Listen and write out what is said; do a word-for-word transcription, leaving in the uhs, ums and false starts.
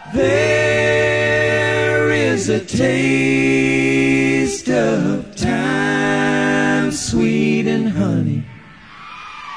There is a taste of time, sweet and honey.